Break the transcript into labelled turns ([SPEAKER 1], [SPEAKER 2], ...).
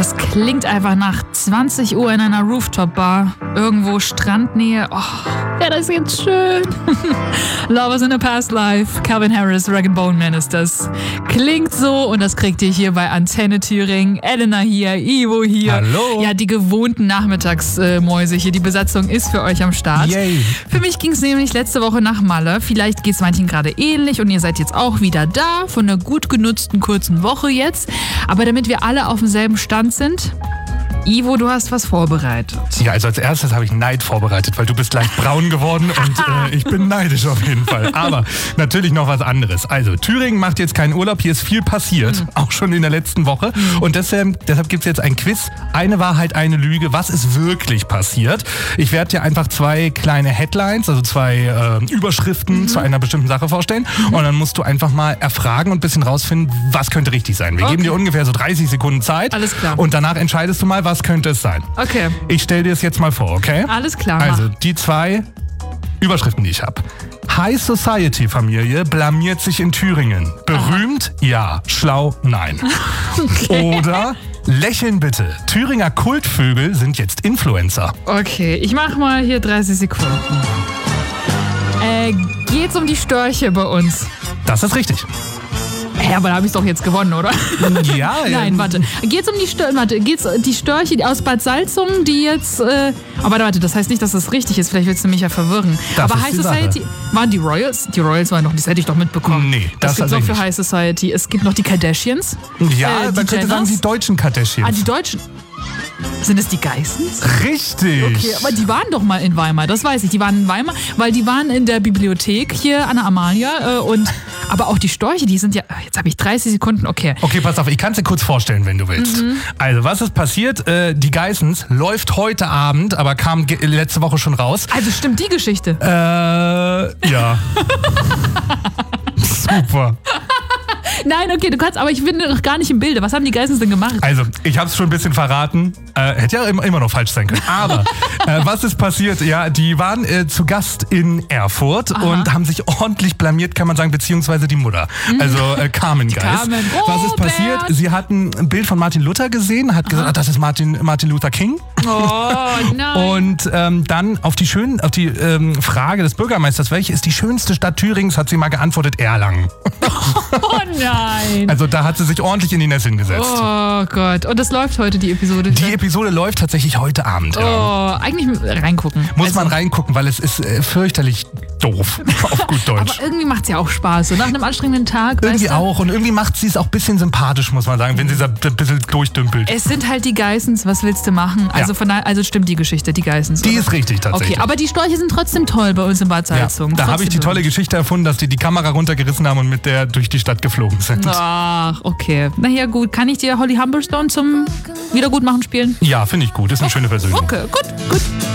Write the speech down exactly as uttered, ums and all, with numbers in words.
[SPEAKER 1] Das klingt einfach nach zwanzig Uhr in einer Rooftop-Bar. Irgendwo Strandnähe. Oh, ja, das ist jetzt schön. Lovers in a Past Life. Calvin Harris, Rag and Bone Man ist das. Klingt so und das kriegt ihr hier bei Antenne Thüringen. Elena hier, Ivo hier.
[SPEAKER 2] Hallo.
[SPEAKER 1] Ja, die gewohnten Nachmittagsmäuse hier. Die Besatzung ist für euch am Start.
[SPEAKER 2] Yay.
[SPEAKER 1] Für mich ging es nämlich letzte Woche nach Malle. Vielleicht geht es manchen gerade ähnlich und ihr seid jetzt auch wieder da. Von einer gut genutzten kurzen Woche jetzt. Aber damit wir alle auf demselben Stand sind, Ivo, du hast was vorbereitet.
[SPEAKER 2] Ja, also als erstes habe ich Neid vorbereitet, weil du bist leicht braun geworden und äh, ich bin neidisch auf jeden Fall. Aber natürlich noch was anderes. Also Thüringen macht jetzt keinen Urlaub, hier ist viel passiert, mhm. auch schon in der letzten Woche. Mhm. Und deshalb, deshalb gibt es jetzt ein Quiz, eine Wahrheit, eine Lüge. Was ist wirklich passiert? Ich werde dir einfach zwei kleine Headlines, also zwei äh, Überschriften mhm. zu einer bestimmten Sache vorstellen. Mhm. Und dann musst du einfach mal erfragen und ein bisschen rausfinden, was könnte richtig sein. Wir okay. geben dir ungefähr so dreißig Sekunden Zeit.
[SPEAKER 1] Alles klar.
[SPEAKER 2] Und danach entscheidest du mal, was könnte es sein.
[SPEAKER 1] Okay.
[SPEAKER 2] Ich stelle dir es jetzt mal vor, okay?
[SPEAKER 1] Alles klar.
[SPEAKER 2] Also die zwei Überschriften, die ich habe. High Society Familie blamiert sich in Thüringen. Berühmt? Aha. Ja. Schlau? Nein. Okay. Oder lächeln bitte. Thüringer Kultvögel sind jetzt Influencer.
[SPEAKER 1] Okay, ich mache mal hier dreißig Sekunden. Äh, geht's um die Störche bei uns?
[SPEAKER 2] Das ist richtig.
[SPEAKER 1] Ja, aber da habe ich doch jetzt gewonnen, oder?
[SPEAKER 2] Ja.
[SPEAKER 1] Nein, warte. Geht's um die Störche, warte, geht's die Störche aus Bad Salzungen, die jetzt, äh, aber warte, das heißt nicht, dass das richtig ist, vielleicht willst du mich ja verwirren.
[SPEAKER 2] Das
[SPEAKER 1] aber
[SPEAKER 2] ist
[SPEAKER 1] High
[SPEAKER 2] die
[SPEAKER 1] Society,
[SPEAKER 2] Sache.
[SPEAKER 1] Waren die Royals? Die Royals waren noch, das hätte ich doch mitbekommen.
[SPEAKER 2] Nee,
[SPEAKER 1] das,
[SPEAKER 2] das
[SPEAKER 1] gibt's auch für
[SPEAKER 2] nicht.
[SPEAKER 1] High Society. Es gibt noch die Kardashians.
[SPEAKER 2] Ja,
[SPEAKER 1] äh,
[SPEAKER 2] man
[SPEAKER 1] die
[SPEAKER 2] könnte sagen, die deutschen Kardashians.
[SPEAKER 1] Ah, die deutschen. Sind es die Geissens?
[SPEAKER 2] Richtig.
[SPEAKER 1] Okay, aber die waren doch mal in Weimar, das weiß ich. Die waren in Weimar, weil die waren in der Bibliothek hier an der Amalia. Äh, und, aber auch die Störche, die sind ja, jetzt habe ich dreißig Sekunden, okay.
[SPEAKER 2] Okay, pass auf, ich kann es dir kurz vorstellen, wenn du willst. Mhm. Also, was ist passiert? Äh, die Geissens läuft heute Abend, aber kam ge- letzte Woche schon raus.
[SPEAKER 1] Also stimmt die Geschichte?
[SPEAKER 2] Äh, ja. Super.
[SPEAKER 1] Nein, okay, du kannst, aber ich bin noch gar nicht im Bilde. Was haben die Geissens denn gemacht?
[SPEAKER 2] Also, ich habe es schon ein bisschen verraten. Äh, hätte ja immer, immer noch falsch sein können. Aber äh, was ist passiert? Ja, die waren äh, zu Gast in Erfurt. Aha. Und haben sich ordentlich blamiert, kann man sagen, beziehungsweise die Mutter. Also äh, Carmen Geiss.
[SPEAKER 1] Carmen.
[SPEAKER 2] Was ist passiert? Sie hatten ein Bild von Martin Luther gesehen, hat gesagt, ah, das ist Martin, Martin Luther King.
[SPEAKER 1] Oh nein.
[SPEAKER 2] Und ähm, dann auf die, schön, auf die ähm, Frage des Bürgermeisters, welche ist die schönste Stadt Thürings, hat sie mal geantwortet, Erlangen.
[SPEAKER 1] Oh nein.
[SPEAKER 2] Also da hat sie sich ordentlich in die Nesseln gesetzt.
[SPEAKER 1] Oh Gott. Und das läuft heute, die Episode?
[SPEAKER 2] Die Episode läuft tatsächlich heute Abend.
[SPEAKER 1] Oh,
[SPEAKER 2] ja.
[SPEAKER 1] Eigentlich reingucken.
[SPEAKER 2] Muss
[SPEAKER 1] also,
[SPEAKER 2] man reingucken, weil es ist äh, fürchterlich doof, auf gut Deutsch.
[SPEAKER 1] Aber irgendwie macht es ja auch Spaß, so nach einem anstrengenden Tag.
[SPEAKER 2] Irgendwie
[SPEAKER 1] weißt du?
[SPEAKER 2] auch. Und irgendwie macht sie es auch ein bisschen sympathisch, muss man sagen, wenn sie so ein bisschen durchdümpelt.
[SPEAKER 1] Es sind halt die Geissens, was willst du machen? Also,
[SPEAKER 2] Ja.
[SPEAKER 1] von daher, also stimmt die Geschichte, die Geissens.
[SPEAKER 2] Die
[SPEAKER 1] oder?
[SPEAKER 2] ist richtig tatsächlich.
[SPEAKER 1] Okay, aber die Störche sind trotzdem toll bei uns in Bad Salzungen.
[SPEAKER 2] Ja, da habe ich die
[SPEAKER 1] Trotzdem
[SPEAKER 2] tolle Geschichte erfunden, dass die die Kamera runtergerissen haben und mit der durch die Stadt geflogen sind.
[SPEAKER 1] Ach, okay. Na ja, gut. Kann ich dir Holly Humberstone zum Wiedergutmachen spielen?
[SPEAKER 2] Ja, finde ich gut. Ist eine schöne Versöhnung.
[SPEAKER 1] Okay, gut, gut.